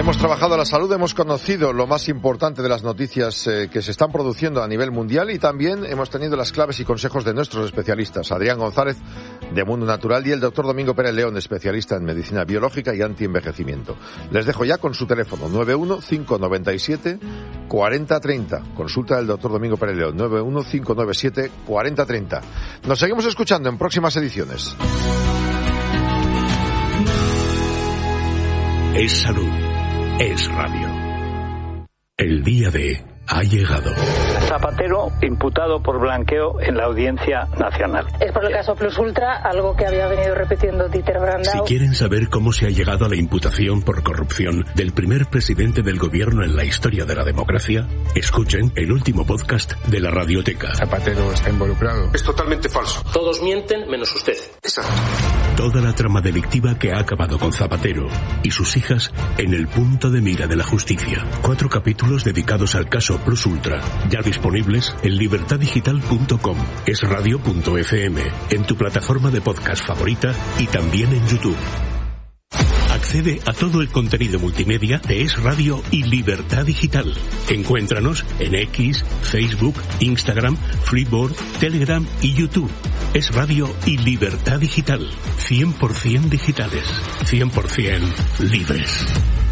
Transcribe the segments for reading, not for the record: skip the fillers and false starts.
Hemos trabajado la salud, hemos conocido lo más importante de las noticias que se están produciendo a nivel mundial y también hemos tenido las claves y consejos de nuestros especialistas, Adrián González de Mundo Natural y el doctor Domingo Pérez León, especialista en medicina biológica y antienvejecimiento. Les dejo ya con su teléfono, 91597-4030. Consulta del doctor Domingo Pérez León, 91597-4030. Nos seguimos escuchando en próximas ediciones. Es salud. Es radio. El día de ha llegado. Zapatero imputado por blanqueo en la Audiencia Nacional. Es por el caso Plus Ultra, algo que había venido repitiendo Dieter Brandau. Si quieren saber cómo se ha llegado a la imputación por corrupción del primer presidente del gobierno en la historia de la democracia, escuchen el último podcast de la Radioteca. Zapatero está involucrado. Es totalmente falso. Todos mienten menos usted. Exacto. Toda la trama delictiva que ha acabado con Zapatero y sus hijas en el punto de mira de la justicia. 4 capítulos dedicados al caso Plus Ultra, ya disponibles en libertadigital.com, esradio.fm, en tu plataforma de podcast favorita y también en YouTube. Accede a todo el contenido multimedia de Es Radio y Libertad Digital. Encuéntranos en X, Facebook, Instagram, Flipboard, Telegram y YouTube. Es Radio y Libertad Digital. 100% digitales. 100% libres.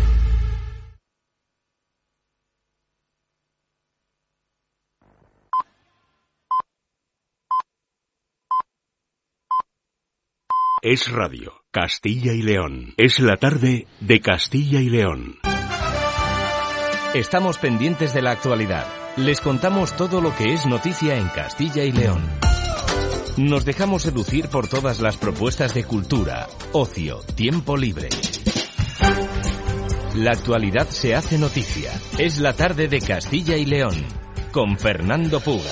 Es Radio, Castilla y León. Es la tarde de Castilla y León. Estamos pendientes de la actualidad. Les contamos todo lo que es noticia en Castilla y León. Nos dejamos seducir por todas las propuestas de cultura, ocio, tiempo libre. La actualidad se hace noticia. Es la tarde de Castilla y León, con Fernando Puga.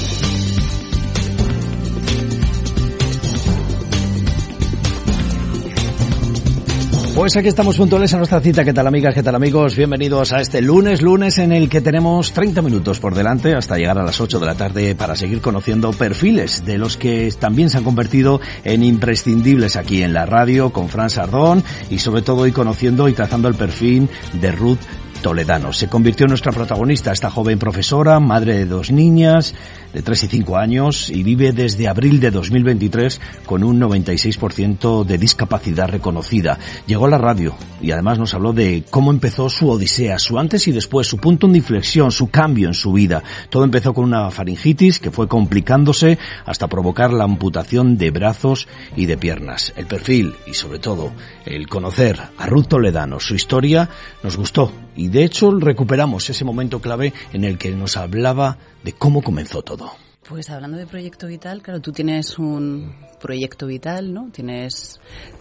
Pues aquí estamos puntuales a nuestra cita. ¿Qué tal, amigas? ¿Qué tal, amigos? Bienvenidos a este lunes en el que tenemos 30 minutos por delante hasta llegar a las 8 de la tarde para seguir conociendo perfiles de los que también se han convertido en imprescindibles aquí en la radio, con Fran Sardón y sobre todo hoy conociendo y trazando el perfil de Ruth Toledano. Se convirtió en nuestra protagonista, esta joven profesora, madre de 2 niñas, de 3 y 5 años, y vive desde abril de 2023 con un 96% de discapacidad reconocida. Llegó a la radio y además nos habló de cómo empezó su odisea, su antes y después, su punto de inflexión, su cambio en su vida. Todo empezó con una faringitis que fue complicándose hasta provocar la amputación de brazos y de piernas. El perfil y sobre todo el conocer a Ruth Toledano, su historia, nos gustó. Y de hecho recuperamos ese momento clave en el que nos hablaba de cómo comenzó todo. Pues hablando de proyecto vital, claro, tú tienes un proyecto vital, ¿no? Tienes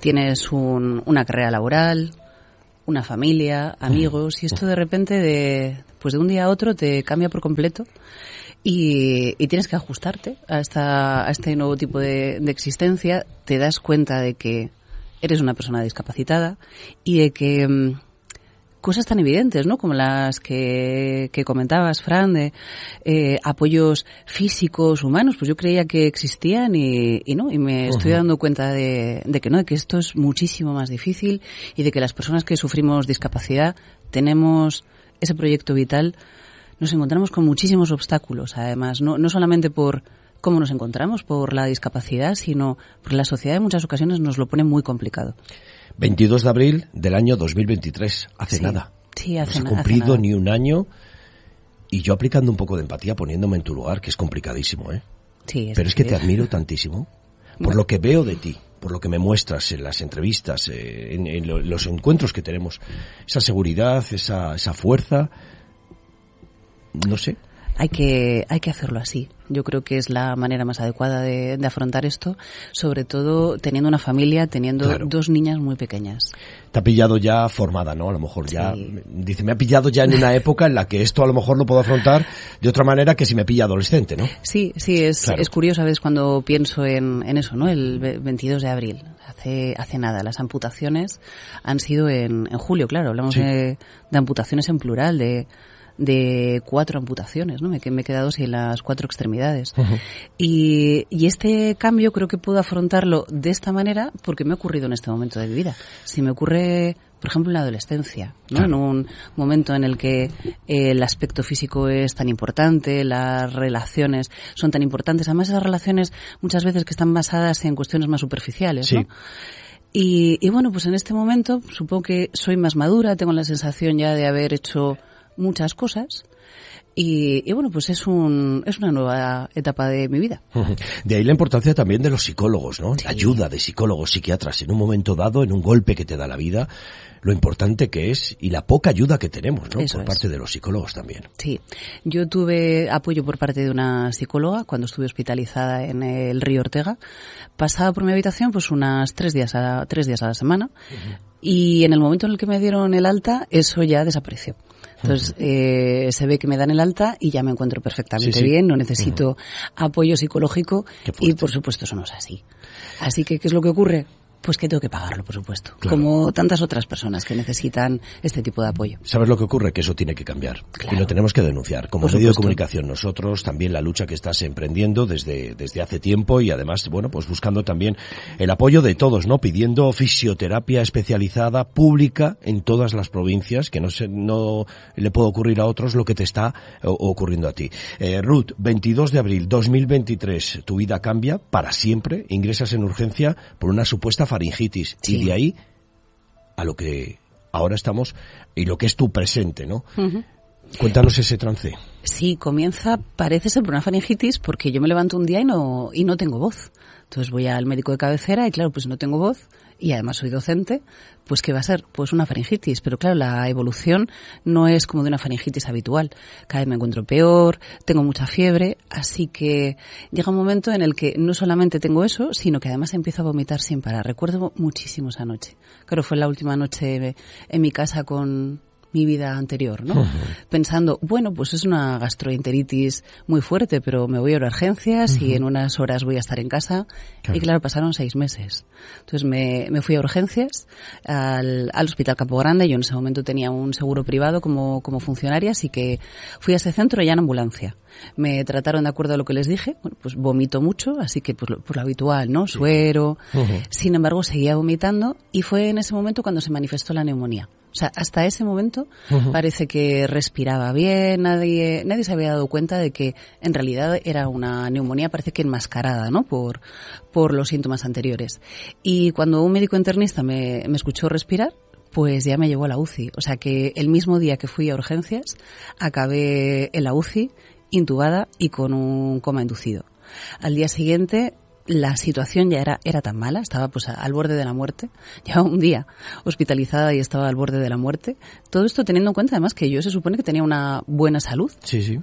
una carrera laboral, una familia, amigos, y esto de repente de un día a otro te cambia por completo y tienes que ajustarte a este nuevo tipo de existencia. Te das cuenta de que eres una persona discapacitada y de que cosas tan evidentes, ¿no? Como las que comentabas, Fran, de apoyos físicos, humanos, pues yo creía que existían y no, y me estoy dando cuenta de que no, de que esto es muchísimo más difícil y de que las personas que sufrimos discapacidad tenemos ese proyecto vital, nos encontramos con muchísimos obstáculos, además, no solamente por cómo nos encontramos, por la discapacidad, sino porque la sociedad en muchas ocasiones nos lo pone muy complicado. 22 de abril del año 2023, hace nada. Sí, hace nada. No se ha cumplido ni un año y yo aplicando un poco de empatía, poniéndome en tu lugar, que es complicadísimo, ¿eh? Sí. Pero es que te admiro tantísimo por lo que veo de ti, por lo que me muestras en las entrevistas, en los encuentros que tenemos. Esa seguridad, esa fuerza, no sé. Hay que hacerlo así. Yo creo que es la manera más adecuada de afrontar esto, sobre todo teniendo una familia, teniendo 2 niñas muy pequeñas. Te ha pillado ya formada, ¿no? A lo mejor ya, dice, me ha pillado ya en una época en la que esto a lo mejor lo puedo afrontar de otra manera que si me pilla adolescente, ¿no? Sí, es curioso a veces cuando pienso en eso, ¿no? El 22 de abril, hace nada. Las amputaciones han sido en julio, claro, hablamos de amputaciones en plural, de 4 amputaciones, ¿no? Me he quedado sin las 4 extremidades. Y este cambio creo que puedo afrontarlo de esta manera porque me ha ocurrido en este momento de mi vida. Si me ocurre por ejemplo, en la adolescencia, ¿no? Claro. En un momento en el que el aspecto físico es tan importante, las relaciones son tan importantes. Además, esas relaciones muchas veces que están basadas en cuestiones más superficiales, ¿no? Sí. Y bueno, pues en este momento supongo que soy más madura, tengo la sensación ya de haber hecho muchas cosas. Y bueno, pues es una nueva etapa de mi vida. De ahí la importancia también de los psicólogos, ¿no? Sí. La ayuda de psicólogos, psiquiatras, en un momento dado, en un golpe que te da la vida, lo importante que es y la poca ayuda que tenemos, ¿no? Eso Por es. parte de los psicólogos también. Sí, yo tuve apoyo por parte de una psicóloga cuando estuve hospitalizada en el Río Ortega. Pasaba por mi habitación pues unas 3 días a la semana. Y en el momento en el que me dieron el alta, eso ya desapareció. Entonces, se ve que me dan el alta y ya me encuentro perfectamente bien, no necesito apoyo psicológico y, por supuesto, eso no es así. Así que, ¿qué es lo que ocurre? Pues que tengo que pagarlo, por supuesto. Claro. Como tantas otras personas que necesitan este tipo de apoyo. ¿Sabes lo que ocurre? Que eso tiene que cambiar. Claro. Y lo tenemos que denunciar. Como Por medio de supuesto. comunicación, nosotros también la lucha que estás emprendiendo desde hace tiempo y además, bueno, pues buscando también el apoyo de todos, ¿no? Pidiendo fisioterapia especializada, pública, en todas las provincias, que no le puede ocurrir a otros lo que te está ocurriendo a ti. Ruth, 22 de abril 2023, tu vida cambia para siempre, ingresas en urgencia por una supuesta faringitis. Sí. Y de ahí a lo que ahora estamos y lo que es tu presente, ¿no? Uh-huh. Cuéntanos ese trance. Sí, comienza, parece ser por una faringitis, porque yo me levanto un día y no tengo voz. Entonces voy al médico de cabecera y claro, pues no tengo voz y además soy docente, pues ¿qué va a ser? Pues una faringitis. Pero claro, la evolución no es como de una faringitis habitual. Cada vez me encuentro peor, tengo mucha fiebre, así que llega un momento en el que no solamente tengo eso, sino que además empiezo a vomitar sin parar. Recuerdo muchísimo esa noche. Claro, fue la última noche en mi casa con mi vida anterior, ¿no? Uh-huh. Pensando, bueno, pues es una gastroenteritis muy fuerte, pero me voy a urgencias y en unas horas voy a estar en casa. Claro. Y claro, pasaron 6 meses. Entonces me fui a urgencias al Hospital Campo Grande. Yo en ese momento tenía un seguro privado como funcionaria, así que fui a ese centro ya en ambulancia. Me trataron de acuerdo a lo que les dije. Bueno, pues vomito mucho, así que pues lo habitual, ¿no? Suero. Uh-huh. Sin embargo, seguía vomitando y fue en ese momento cuando se manifestó la neumonía. O sea, hasta ese momento parece que respiraba bien, nadie se había dado cuenta de que en realidad era una neumonía, parece que enmascarada, ¿no? Por los síntomas anteriores. Y cuando un médico internista me escuchó respirar, pues ya me llevó a la UCI. O sea que el mismo día que fui a urgencias, acabé en la UCI, intubada y con un coma inducido. Al día siguiente, la situación ya era tan mala, estaba pues al borde de la muerte, llevaba un día hospitalizada y estaba al borde de la muerte. Todo esto teniendo en cuenta además que yo se supone que tenía una buena salud. Sí, sí.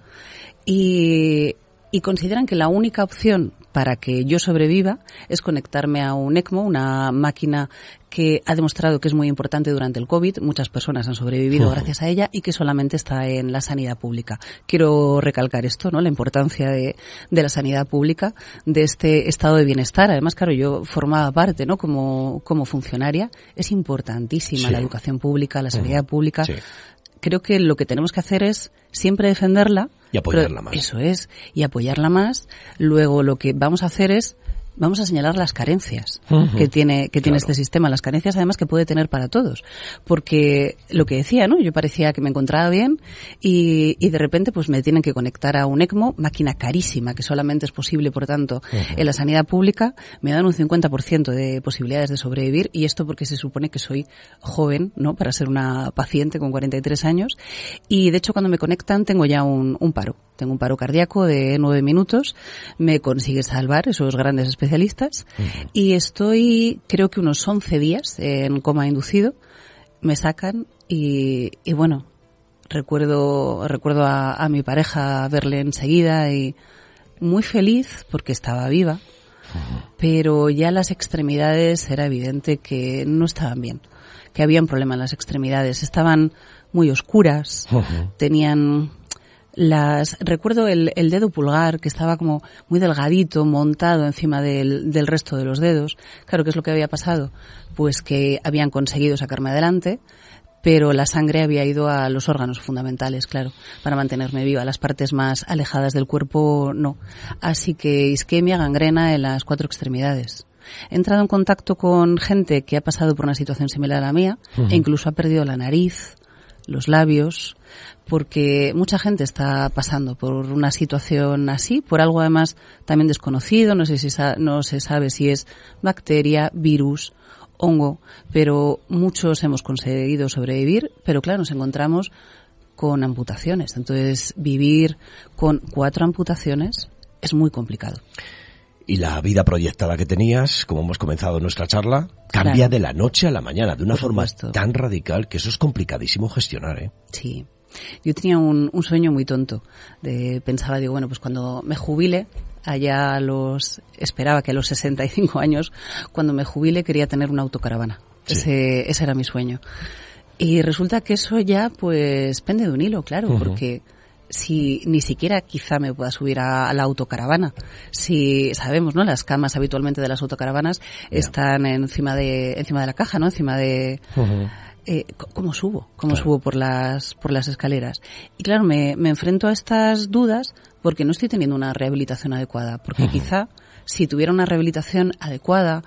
Y consideran que la única opción para que yo sobreviva es conectarme a un ECMO, una máquina que ha demostrado que es muy importante durante el COVID. Muchas personas han sobrevivido gracias a ella y que solamente está en la sanidad pública. Quiero recalcar esto, ¿no? La importancia de la sanidad pública, de este estado de bienestar. Además, claro, yo formaba parte, ¿no? Como funcionaria. Es importantísima la educación pública, la sanidad pública. Sí. Creo que lo que tenemos que hacer es siempre defenderla. Y apoyarla más. Eso es, y apoyarla más. Luego lo que vamos a hacer es, vamos a señalar las carencias que tiene este sistema, las carencias además que puede tener para todos. Porque lo que decía, ¿no? Yo parecía que me encontraba bien y de repente pues me tienen que conectar a un ECMO, máquina carísima, que solamente es posible, por tanto, en la sanidad pública. Me dan un 50% de posibilidades de sobrevivir y esto porque se supone que soy joven, ¿no? Para ser una paciente con 43 años. Y de hecho cuando me conectan tengo ya un paro. Tengo un paro cardíaco de 9 minutos. Me consigue salvar esos grandes especialistas y estoy creo que unos 11 días en coma inducido. Me sacan y bueno, recuerdo a mi pareja verle enseguida y muy feliz porque estaba viva, pero ya las extremidades era evidente que no estaban bien, que había un problema en las extremidades, estaban muy oscuras, tenían recuerdo el dedo pulgar que estaba como muy delgadito, montado encima del resto de los dedos. Claro, ¿qué es lo que había pasado? Pues que habían conseguido sacarme adelante, pero la sangre había ido a los órganos fundamentales, claro, para mantenerme viva. Las partes más alejadas del cuerpo, no. Así que isquemia, gangrena en las 4 extremidades. He entrado en contacto con gente que ha pasado por una situación similar a la mía e incluso ha perdido la nariz, los labios, porque mucha gente está pasando por una situación así, por algo además también desconocido, no se sabe si es bacteria, virus, hongo, pero muchos hemos conseguido sobrevivir, pero claro, nos encontramos con amputaciones. Entonces, vivir con 4 amputaciones es muy complicado. Y la vida proyectada que tenías, como hemos comenzado nuestra charla, cambia de la noche a la mañana, de una forma tan radical que eso es complicadísimo gestionar, ¿eh? Sí. Yo tenía un sueño muy tonto. Pensaba, digo, bueno, pues cuando me jubile, esperaba que a los 65 años, cuando me jubile, quería tener una autocaravana. Sí. Ese era mi sueño. Y resulta que eso ya, pues, pende de un hilo, claro, porque si ni siquiera quizá me pueda subir a la autocaravana. Si sabemos, ¿no? Las camas habitualmente de las autocaravanas están encima de la caja, ¿no? Encima de... ¿Cómo subo? ¿Cómo subo por las escaleras? Y claro, me enfrento a estas dudas porque no estoy teniendo una rehabilitación adecuada. Porque quizá si tuviera una rehabilitación adecuada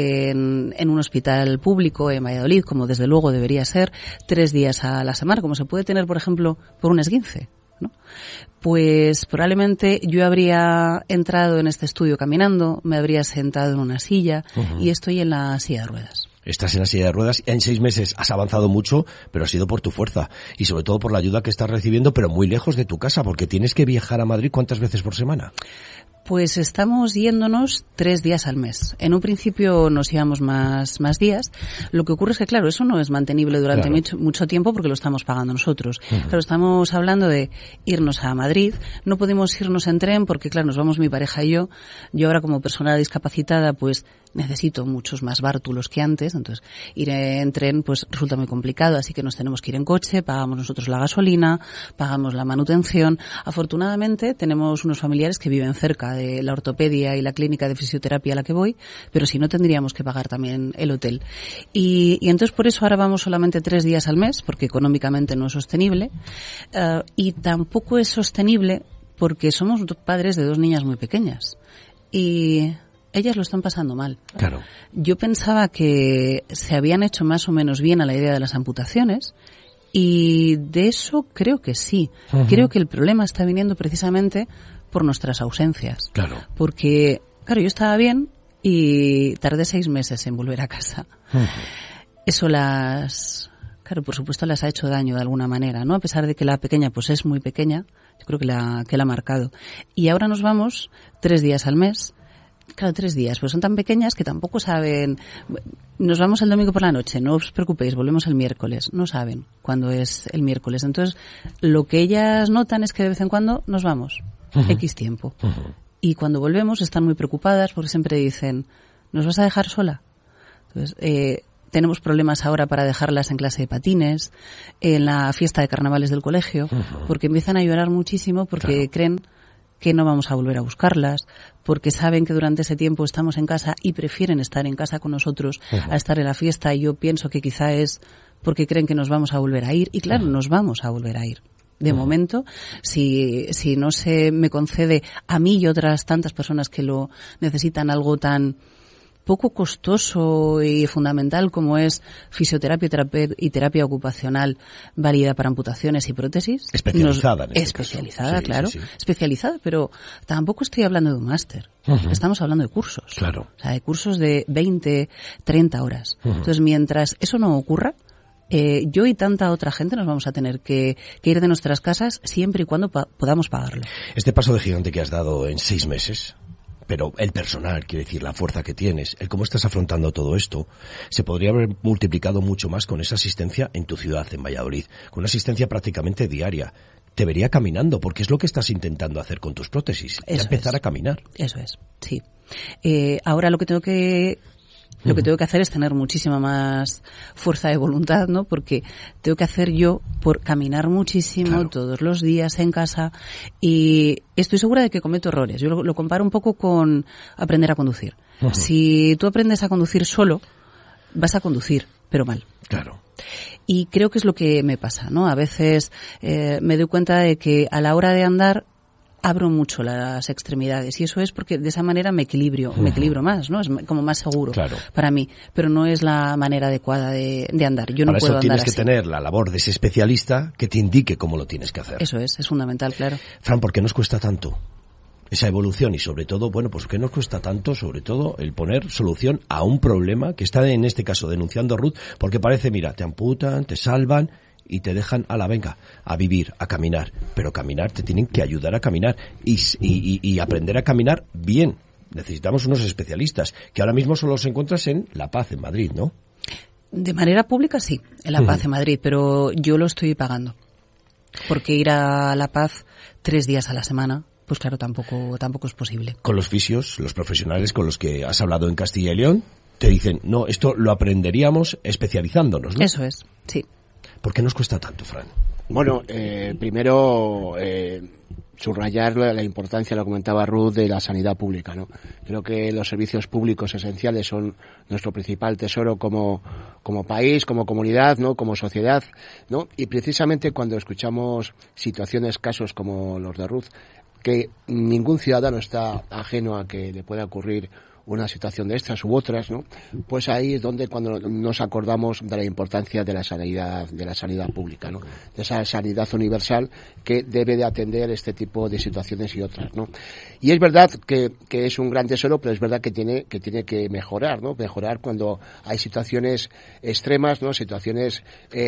en un hospital público en Valladolid, como desde luego debería ser, 3 días a la semana, como se puede tener, por ejemplo, por un esguince, ¿no? Pues probablemente yo habría entrado en este estudio caminando, me habría sentado en una silla y estoy en la silla de ruedas. Estás en la silla de ruedas y en 6 meses has avanzado mucho, pero ha sido por tu fuerza y sobre todo por la ayuda que estás recibiendo, pero muy lejos de tu casa, porque tienes que viajar a Madrid ¿cuántas veces por semana? Pues estamos yéndonos 3 días al mes. En un principio nos íbamos más días. Lo que ocurre es que, claro, eso no es mantenible durante mucho tiempo porque lo estamos pagando nosotros. Claro, estamos hablando de irnos a Madrid. No podemos irnos en tren porque, claro, nos vamos mi pareja y yo. Yo ahora como persona discapacitada, pues necesito muchos más bártulos que antes. Entonces, ir en tren, pues resulta muy complicado. Así que nos tenemos que ir en coche, pagamos nosotros la gasolina, pagamos la manutención. Afortunadamente, tenemos unos familiares que viven cerca de la ortopedia y la clínica de fisioterapia a la que voy, pero si no tendríamos que pagar también el hotel. Y entonces por eso ahora vamos solamente 3 días al mes, porque económicamente no es sostenible, y tampoco es sostenible porque somos padres de 2 niñas muy pequeñas. Y ellas lo están pasando mal. Claro. Yo pensaba que se habían hecho más o menos bien a la idea de las amputaciones, y de eso creo que sí. Creo que el problema está viniendo precisamente por nuestras ausencias. Claro. Porque, claro, yo estaba bien y tardé 6 meses en volver a casa. Eso claro, por supuesto las ha hecho daño de alguna manera, ¿no? A pesar de que la pequeña pues es muy pequeña, yo creo que la ha marcado. Y ahora nos vamos 3 días al mes. Claro, 3 días, pues son tan pequeñas que tampoco saben. Nos vamos el domingo por la noche, no os preocupéis, volvemos el miércoles. No saben cuándo es el miércoles. Entonces, lo que ellas notan es que de vez en cuando nos vamos. X tiempo. Y cuando volvemos están muy preocupadas porque siempre dicen, ¿nos vas a dejar sola? Entonces, tenemos problemas ahora para dejarlas en clase de patines, en la fiesta de carnavales del colegio, porque empiezan a llorar muchísimo porque creen que no vamos a volver a buscarlas, porque saben que durante ese tiempo estamos en casa y prefieren estar en casa con nosotros a estar en la fiesta, y yo pienso que quizá es porque creen que nos vamos a volver a ir, y claro, nos vamos a volver a ir. De momento, si no se me concede a mí y otras tantas personas que lo necesitan, algo tan poco costoso y fundamental como es fisioterapia y terapia ocupacional válida para amputaciones y prótesis. Especializada en este Especializada, caso. claro. Sí. Especializada, pero tampoco estoy hablando de un máster. Estamos hablando de cursos. Claro. O sea, de cursos de 20, 30 horas. Entonces, mientras eso no ocurra, yo y tanta otra gente nos vamos a tener que ir de nuestras casas siempre y cuando podamos pagarlo. Este paso de gigante que has dado en 6 meses, pero el personal, quiere decir, la fuerza que tienes, el cómo estás afrontando todo esto, se podría haber multiplicado mucho más con esa asistencia en tu ciudad, en Valladolid, con una asistencia prácticamente diaria. Te vería caminando, porque es lo que estás intentando hacer con tus prótesis, ya empezar a caminar. Eso es, sí. Ahora lo que tengo que hacer es tener muchísima más fuerza de voluntad, ¿no? Porque tengo que hacer yo por caminar muchísimo todos los días en casa, y estoy segura de que cometo errores. Yo lo comparo un poco con aprender a conducir. Si tú aprendes a conducir solo, vas a conducir, pero mal. Claro. Y creo que es lo que me pasa, ¿no? A veces me doy cuenta de que a la hora de andar abro mucho las extremidades y eso es porque de esa manera me equilibro más, ¿no? Es como más seguro para mí, pero no es la manera adecuada de andar. Yo no puedo andar así. Para eso tienes que tener la labor de ese especialista que te indique cómo lo tienes que hacer. Eso es fundamental, claro. Fran, ¿por qué nos cuesta tanto esa evolución? Y sobre todo, bueno, pues ¿qué nos cuesta tanto, sobre todo, el poner solución a un problema que está en este caso denunciando Ruth? Porque parece, mira, te amputan, te salvan y te dejan a la venga, a vivir, a caminar. Pero caminar, te tienen que ayudar a caminar y aprender a caminar bien. Necesitamos unos especialistas, que ahora mismo solo los encuentras en La Paz, en Madrid, ¿no? De manera pública sí, en La Paz, en Madrid, pero yo lo estoy pagando. Porque ir a La Paz 3 días a la semana, pues claro, tampoco es posible. Con los fisios, los profesionales con los que has hablado en Castilla y León, te dicen, no, esto lo aprenderíamos especializándonos, ¿no? Eso es, sí. ¿Por qué nos cuesta tanto, Fran? Bueno, primero subrayar la importancia, lo comentaba Ruth, de la sanidad pública, ¿no? Creo que los servicios públicos esenciales son nuestro principal tesoro como país, como comunidad, ¿no? Como sociedad, ¿no? Y precisamente cuando escuchamos situaciones, casos como los de Ruth, que ningún ciudadano está ajeno a que le pueda ocurrir una situación de estas u otras, ¿no? Pues ahí es donde cuando nos acordamos de la importancia de la sanidad pública, ¿no? De esa sanidad universal que debe de atender este tipo de situaciones y otras, ¿no? Y es verdad que es un gran tesoro, pero es verdad que tiene que mejorar, ¿no? Mejorar cuando hay situaciones extremas, ¿no? Situaciones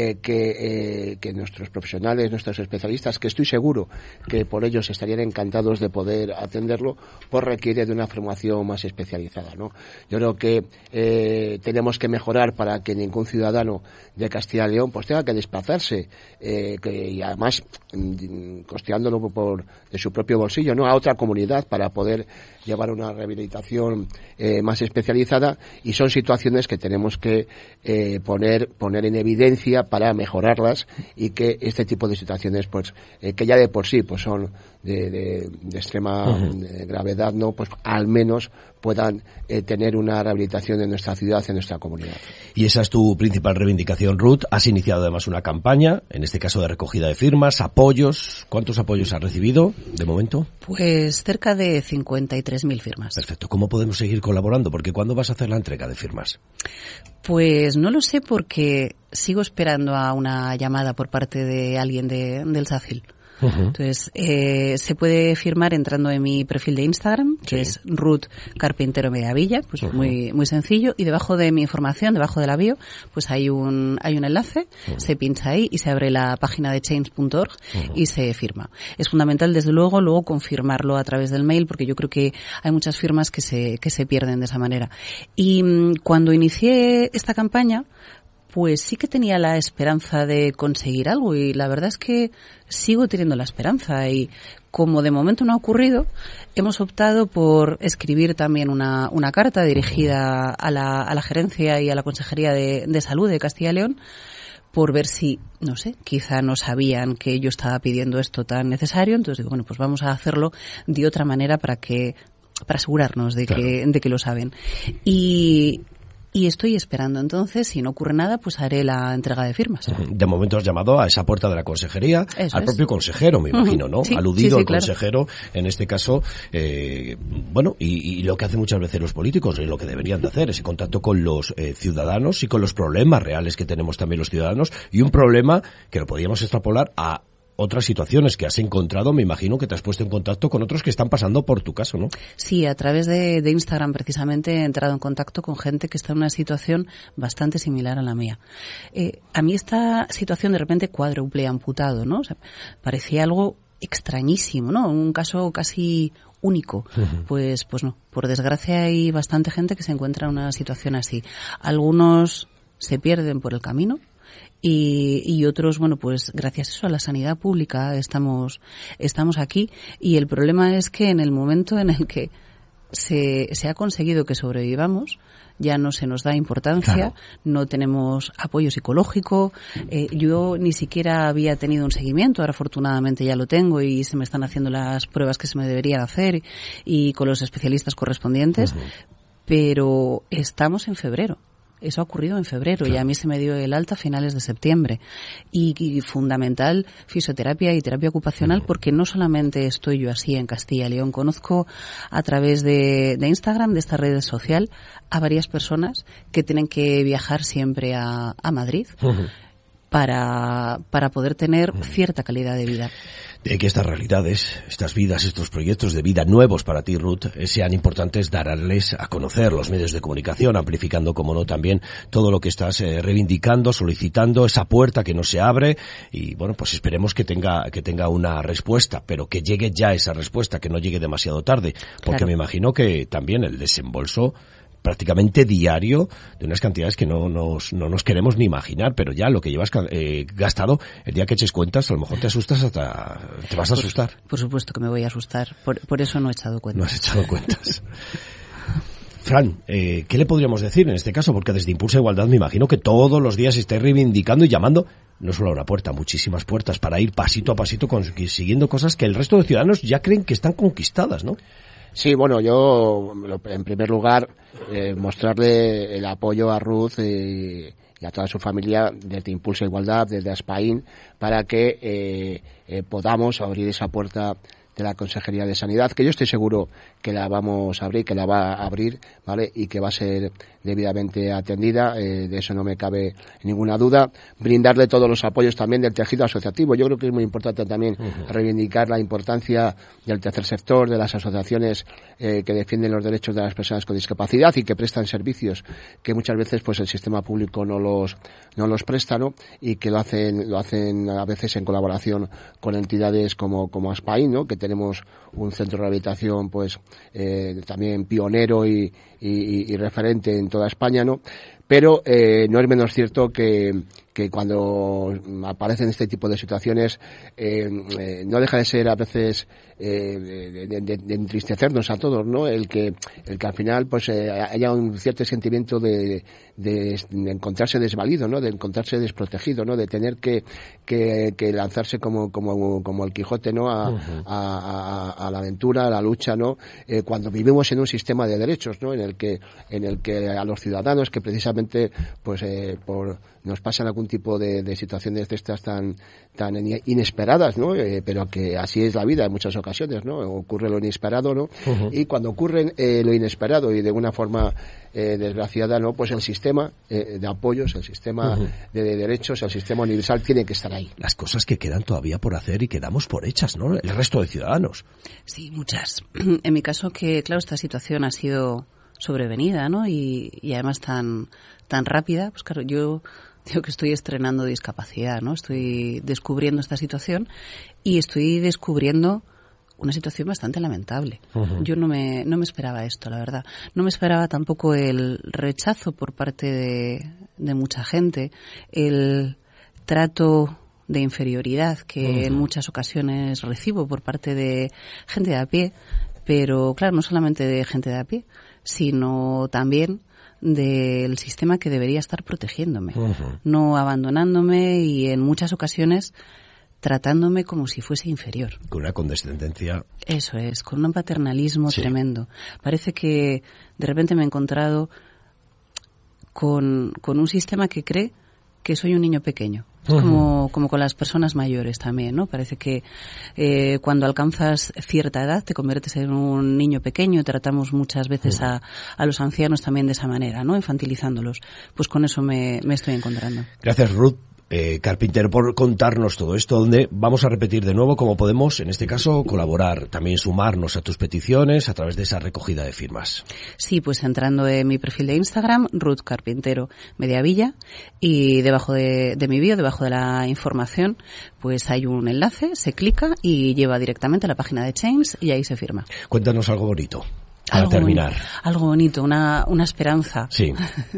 que nuestros profesionales, nuestros especialistas, que estoy seguro que por ellos estarían encantados de poder atenderlo, pues requiere de una formación más especializada, ¿no? Yo creo que tenemos que mejorar para que ningún ciudadano de Castilla y León pues tenga que desplazarse y además costeándolo de su propio bolsillo, ¿no? A otra comunidad para poder llevar una rehabilitación más especializada, y son situaciones que tenemos que poner en evidencia para mejorarlas, y que este tipo de situaciones pues que ya de por sí pues son de extrema gravedad, no, pues al menos puedan tener una rehabilitación en nuestra ciudad, en nuestra comunidad. Y esa es tu principal reivindicación, Ruth. Has iniciado además una campaña, en este caso de recogida de firmas, apoyos. ¿Cuántos apoyos has recibido de momento? Pues cerca de 53.000 firmas. Perfecto. ¿Cómo podemos seguir colaborando? Porque ¿cuándo vas a hacer la entrega de firmas? Pues no lo sé, porque sigo esperando a una llamada por parte de alguien del SACIL. Entonces, se puede firmar entrando en mi perfil de Instagram, que es Ruth Carpintero Mediavilla, pues muy sencillo, y debajo de mi información, debajo de la bio, pues hay un enlace, se pincha ahí y se abre la página de change.org y se firma. Es fundamental, desde luego, luego confirmarlo a través del mail, porque yo creo que hay muchas firmas que se pierden de esa manera. Y cuando inicié esta campaña, pues sí que tenía la esperanza de conseguir algo, y la verdad es que sigo teniendo la esperanza, y como de momento no ha ocurrido, hemos optado por escribir también una carta dirigida a la gerencia y a la Consejería de Salud de Castilla y León, por ver si, no sé, quizá no sabían que yo estaba pidiendo esto tan necesario. Entonces digo, bueno, pues vamos a hacerlo de otra manera para asegurarnos de que lo saben. Y estoy esperando, entonces, si no ocurre nada, pues haré la entrega de firmas. De momento has llamado a esa puerta de la consejería, al propio consejero, me imagino, ¿no? Sí, aludido al claro. consejero, en este caso, bueno, y lo que hacen muchas veces los políticos, y lo que deberían de hacer, ese contacto con los ciudadanos y con los problemas reales que tenemos también los ciudadanos, y un problema que lo podríamos extrapolar a otras situaciones que has encontrado. Me imagino que te has puesto en contacto con otros que están pasando por tu caso, ¿no? Sí, a través de Instagram precisamente he entrado en contacto con gente que está en una situación bastante similar a la mía. A mí esta situación de repente cuádruple amputado, ¿no? O sea, parecía algo extrañísimo, ¿no? Un caso casi único. Pues no. Por desgracia hay bastante gente que se encuentra en una situación así. Algunos se pierden por el camino. Y otros, bueno, pues gracias a eso, a la sanidad pública estamos aquí, y el problema es que en el momento en el que se ha conseguido que sobrevivamos, ya no se nos da importancia, claro. No tenemos apoyo psicológico. Yo ni siquiera había tenido un seguimiento, ahora afortunadamente ya lo tengo y se me están haciendo las pruebas que se me deberían hacer y con los especialistas correspondientes, pero estamos en febrero. Eso ha ocurrido en febrero y a mí se me dio el alta a finales de septiembre. Y fundamental, fisioterapia y terapia ocupacional, porque no solamente estoy yo así en Castilla y León. Conozco a través de Instagram, de esta red social, a varias personas que tienen que viajar siempre a Madrid para poder tener cierta calidad de vida. De que estas realidades, estas vidas, estos proyectos de vida nuevos para ti, Ruth, sean importantes darles a conocer los medios de comunicación, amplificando, como no, también todo lo que estás reivindicando, solicitando, esa puerta que no se abre, y bueno, pues esperemos que tenga una respuesta, pero que llegue ya esa respuesta, que no llegue demasiado tarde, porque claro, me imagino que también el desembolso prácticamente diario de unas cantidades que no nos queremos ni imaginar, pero ya lo que llevas gastado, el día que eches cuentas, a lo mejor te asustas te vas a asustar. Por supuesto que me voy a asustar, por eso no he echado cuentas. No has echado cuentas. Fran, ¿qué le podríamos decir en este caso? Porque desde Impulsa Igualdad me imagino que todos los días estáis reivindicando y llamando, no solo a una puerta, muchísimas puertas, para ir pasito a pasito consiguiendo cosas que el resto de ciudadanos ya creen que están conquistadas, ¿no? Sí, bueno, yo en primer lugar mostrarle el apoyo a Ruth y a toda su familia desde Impulsa Igualdad, desde Aspaín, para que podamos abrir esa puerta de la Consejería de Sanidad, que yo estoy seguro que la vamos a abrir, que la va a abrir, ¿vale? Y que va a ser debidamente atendida, de eso no me cabe ninguna duda. Brindarle todos los apoyos también del tejido asociativo. Yo creo que es muy importante también reivindicar la importancia del tercer sector, de las asociaciones que defienden los derechos de las personas con discapacidad y que prestan servicios que muchas veces pues el sistema público no los presta, ¿no? Y que lo hacen a veces en colaboración con entidades como Aspaín, ¿no? Que tenemos un centro de rehabilitación pues también pionero y referente en toda España, ¿no? Pero no es menos cierto que cuando aparecen este tipo de situaciones no deja de ser a veces de entristecernos a todos, ¿no? El que al final pues haya un cierto sentimiento de encontrarse desvalido, ¿no? De encontrarse desprotegido, ¿no? De tener que lanzarse como el Quijote, ¿no? A la aventura, a la lucha, ¿no? Cuando vivimos en un sistema de derechos, ¿no? En el que a los ciudadanos que precisamente pues nos pasan algún tipo de situaciones de estas tan inesperadas, ¿no? Pero que así es la vida en muchas ocasiones, ¿no? Ocurre lo inesperado, ¿no? Y cuando ocurre lo inesperado y de una forma desgraciada, ¿no? Pues el sistema de apoyos, el sistema de derechos, el sistema universal tiene que estar ahí. Las cosas que quedan todavía por hacer y que damos por hechas, ¿no? El resto de ciudadanos. Sí, muchas. En mi caso, que claro, esta situación ha sido sobrevenida, ¿no? Y además tan rápida, pues claro, yo digo que estoy estrenando discapacidad, ¿no? Estoy descubriendo esta situación y estoy descubriendo una situación bastante lamentable. Yo no me esperaba esto, la verdad. No me esperaba tampoco el rechazo por parte de mucha gente, el trato de inferioridad que en muchas ocasiones recibo por parte de gente de a pie, pero claro, no solamente de gente de a pie, sino también del sistema que debería estar protegiéndome, no abandonándome y en muchas ocasiones tratándome como si fuese inferior. Con una condescendencia. Eso es, con un paternalismo tremendo. Parece que de repente me he encontrado con un sistema que cree que soy un niño pequeño. Es como con las personas mayores también, ¿no? Parece que cuando alcanzas cierta edad te conviertes en un niño pequeño. Tratamos muchas veces a los ancianos también de esa manera, ¿no? Infantilizándolos. Pues con eso me estoy encontrando. Gracias, Ruth Carpintero, por contarnos todo esto, donde vamos a repetir de nuevo cómo podemos, en este caso, colaborar, también sumarnos a tus peticiones a través de esa recogida de firmas. Sí, pues entrando en mi perfil de Instagram, Ruth Carpintero Mediavilla, y debajo de mi bio, debajo de la información, pues hay un enlace, se clica y lleva directamente a la página de Change y ahí se firma. Cuéntanos algo bonito, para terminar. Algo bonito, una esperanza. Sí.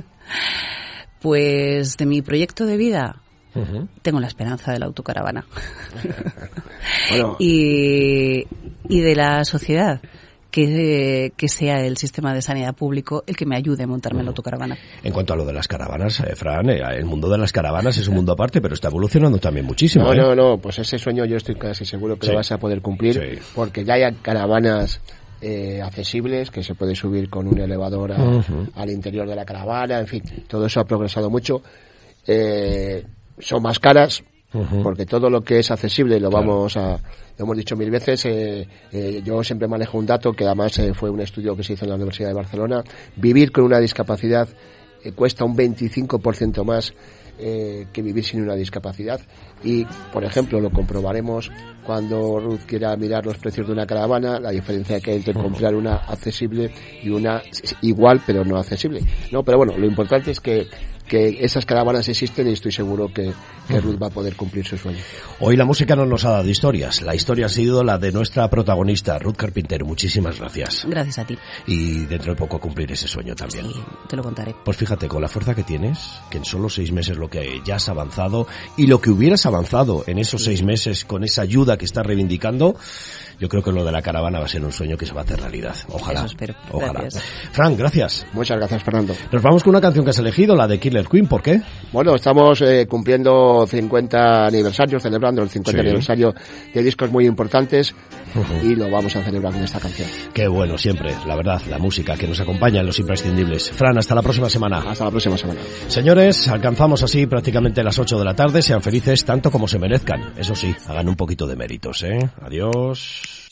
Pues de mi proyecto de vida, tengo la esperanza de la autocaravana. Bueno. Y de la sociedad, que sea el sistema de sanidad público el que me ayude a montarme en la autocaravana. En cuanto a lo de las caravanas, Fran, el mundo de las caravanas es un mundo aparte, pero está evolucionando también muchísimo. No, pues ese sueño yo estoy casi seguro que lo vas a poder cumplir, porque ya hay caravanas accesibles, que se puede subir con un elevador al interior de la caravana, en fin, todo eso ha progresado mucho. Son más caras, porque todo lo que es accesible lo hemos dicho 1000 veces. Yo siempre manejo un dato que además fue un estudio que se hizo en la Universidad de Barcelona. Vivir con una discapacidad cuesta un 25% más que vivir sin una discapacidad. Y, por ejemplo, lo comprobaremos cuando Ruth quiera mirar los precios de una caravana, la diferencia que hay entre comprar una accesible y una igual pero no accesible. No, pero bueno, lo importante es que esas caravanas existen y estoy seguro que Ruth va a poder cumplir su sueño. Hoy la música no nos ha dado historias. La historia ha sido la de nuestra protagonista, Ruth Carpintero. Muchísimas gracias. Gracias a ti. Y dentro de poco cumplir ese sueño también. Sí, te lo contaré. Pues fíjate, con la fuerza que tienes, que en solo 6 meses lo que ya has avanzado y lo que hubieras avanzado en esos 6 meses con esa ayuda que estás reivindicando, yo creo que lo de la caravana va a ser un sueño que se va a hacer realidad. Ojalá. Eso espero. Ojalá. Gracias. Fran, gracias. Muchas gracias, Fernando. Nos vamos con una canción que has elegido, la de Killer Queen. ¿Por qué? Bueno, estamos cumpliendo 50 aniversarios, celebrando el 50 aniversario de discos muy importantes y lo vamos a celebrar con esta canción. Qué bueno, siempre, la verdad, la música que nos acompaña en los imprescindibles. Fran, hasta la próxima semana. Hasta la próxima semana. Señores, alcanzamos así prácticamente las 8 de la tarde. Sean felices tanto como se merezcan. Eso sí, hagan un poquito de méritos, ¿eh? Adiós.